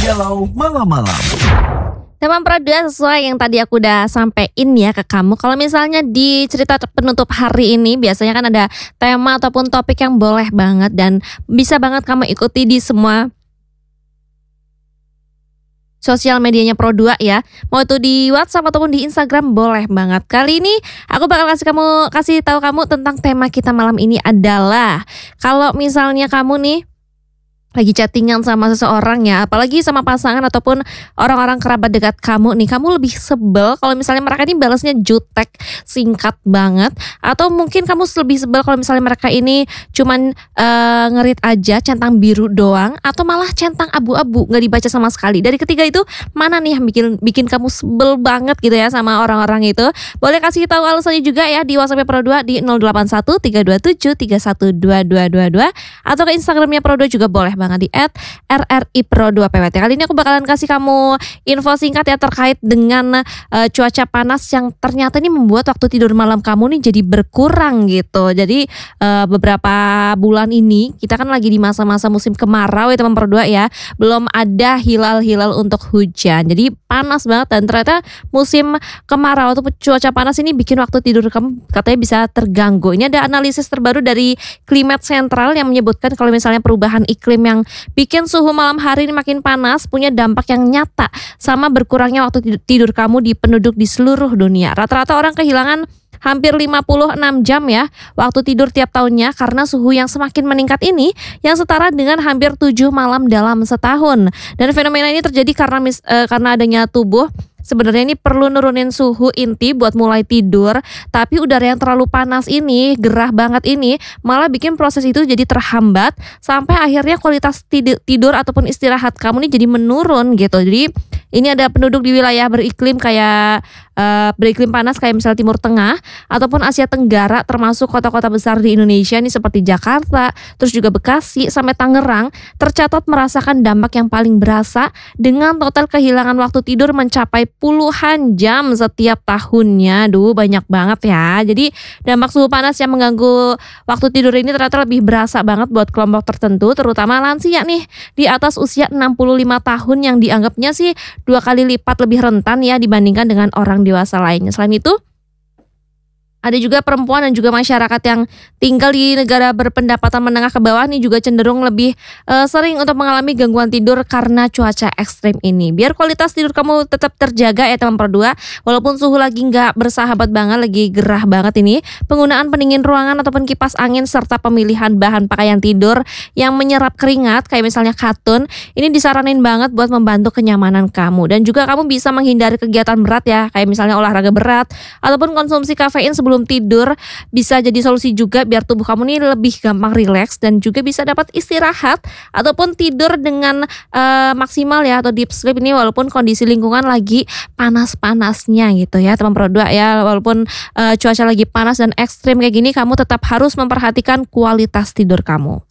Galau Malam-Malam. Teman Pro 2, sesuai yang tadi aku udah sampein ya ke kamu. Kalau misalnya di cerita penutup hari ini biasanya kan ada tema ataupun topik yang boleh banget dan bisa banget kamu ikuti di semua sosial medianya Pro 2 ya. Mau itu di WhatsApp ataupun di Instagram boleh banget. Kali ini aku bakal kasih tahu kamu tentang tema kita malam ini adalah kalau misalnya kamu nih lagi chattingan sama seseorang ya, apalagi sama pasangan ataupun orang-orang kerabat dekat kamu nih, kamu lebih sebel kalau misalnya mereka ini balasnya jutek, singkat banget, atau mungkin kamu lebih sebel kalau misalnya mereka ini cuman ngerit aja, centang biru doang, atau malah centang abu-abu, nggak dibaca sama sekali. Dari ketiga itu mana nih yang bikin kamu sebel banget gitu ya sama orang-orang itu? Boleh kasih tahu alasannya juga ya di WhatsApp Pro 2 di 081 327 312222 atau ke Instagramnya Pro 2 juga boleh banget di @RRI_Pro2PWT. Kali ini aku bakalan kasih kamu info singkat ya terkait dengan cuaca panas yang ternyata ini membuat waktu tidur malam kamu nih jadi berkurang gitu. Jadi beberapa bulan ini kita kan lagi di masa-masa musim kemarau ya teman Pro 2 ya. Belum ada hilal-hilal untuk hujan. Jadi panas banget dan ternyata musim kemarau atau cuaca panas ini bikin waktu tidur kamu katanya bisa terganggu. Ini ada analisis terbaru dari Climate Central yang menyebutkan kalau misalnya perubahan iklim yang bikin suhu malam hari ini makin panas punya dampak yang nyata sama berkurangnya waktu tidur kamu di penduduk di seluruh dunia. Rata-rata orang kehilangan hampir 56 jam ya waktu tidur tiap tahunnya karena suhu yang semakin meningkat ini yang setara dengan hampir 7 malam dalam setahun. Dan fenomena ini terjadi karena adanya tubuh sebenarnya ini perlu nurunin suhu inti buat mulai tidur, tapi udara yang terlalu panas ini, gerah banget ini malah bikin proses itu jadi terhambat sampai akhirnya kualitas tidur ataupun istirahat kamu nih jadi menurun gitu. Jadi ini ada penduduk di wilayah beriklim panas kayak misalnya Timur Tengah ataupun Asia Tenggara termasuk kota-kota besar di Indonesia nih seperti Jakarta, terus juga Bekasi sampai Tangerang tercatat merasakan dampak yang paling berasa dengan total kehilangan waktu tidur mencapai puluhan jam setiap tahunnya. Duh, banyak banget ya. Jadi dampak suhu panas yang mengganggu waktu tidur ini ternyata lebih berasa banget buat kelompok tertentu, terutama lansia nih di atas usia 65 tahun yang dianggapnya sih 2 kali lipat lebih rentan ya dibandingkan dengan orang dewasa lainnya. Selain itu ada juga perempuan dan juga masyarakat yang tinggal di negara berpendapatan menengah ke bawah nih juga cenderung lebih sering untuk mengalami gangguan tidur karena cuaca ekstrim ini. Biar kualitas tidur kamu tetap terjaga ya teman Pro 2, walaupun suhu lagi nggak bersahabat banget, lagi gerah banget ini, penggunaan pendingin ruangan ataupun kipas angin serta pemilihan bahan pakaian tidur yang menyerap keringat kayak misalnya katun, ini disaranin banget buat membantu kenyamanan kamu. Dan juga kamu bisa menghindari kegiatan berat ya, kayak misalnya olahraga berat ataupun konsumsi kafein sebelum tidur bisa jadi solusi juga biar tubuh kamu nih lebih gampang rileks dan juga bisa dapat istirahat ataupun tidur dengan maksimal ya atau deep sleep ini walaupun kondisi lingkungan lagi panas-panasnya gitu ya teman Pro 2 ya. Walaupun cuaca lagi panas dan ekstrim kayak gini, kamu tetap harus memperhatikan kualitas tidur kamu.